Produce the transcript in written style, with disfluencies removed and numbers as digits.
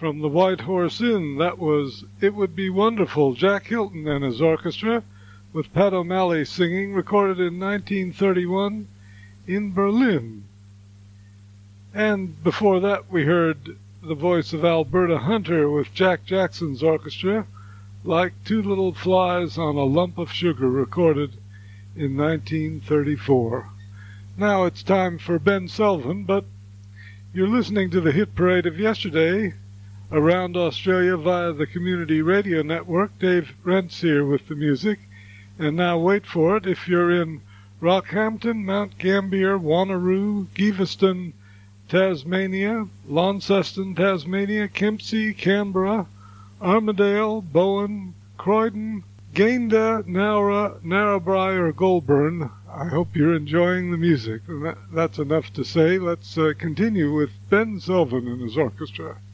From the White Horse Inn, that was It Would Be Wonderful, Jack Hilton and his orchestra, with Pat O'Malley singing, recorded in 1931 in Berlin. And before that we heard the voice of Alberta Hunter with Jack Jackson's orchestra, Like Two Little Flies on a Lump of Sugar, recorded in 1934. Now it's time for Ben Sullivan, but you're listening to the hit parade of yesterday around Australia via the Community Radio Network. Dave Rentz here with the music. And now wait for it. If you're in Rockhampton, Mount Gambier, Wanneroo, Giveston, Tasmania, Launceston, Tasmania, Kempsey, Canberra, Armidale, Bowen, Croydon, Gayndah, Nowra, Narrabri, or Goulburn, I hope you're enjoying the music. And that's enough to say. Let's continue with Ben Sullivan and his orchestra.